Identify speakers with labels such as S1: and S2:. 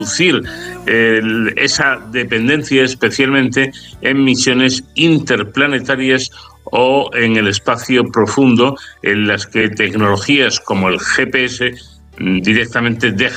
S1: reducir esa dependencia, especialmente en misiones interplanetarias o en el espacio profundo, en las que tecnologías como el GPS directamente dejan